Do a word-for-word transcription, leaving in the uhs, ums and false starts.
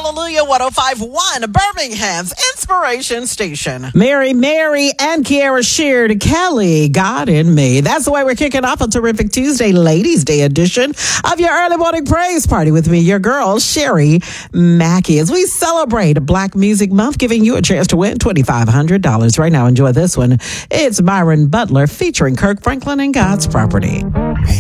Hallelujah one oh five point one, Birmingham's Inspiration Station. Mary, Mary, and Kiara Sheard, Kelly, God in Me. That's the way we're kicking off a terrific Tuesday, Ladies' Day edition of your early morning praise party with me, your girl, Sherry Mackey, as we celebrate Black Music Month, giving you a chance to win two thousand five hundred dollars. Right now, enjoy this one. It's Myron Butler featuring Kirk Franklin and God's Property.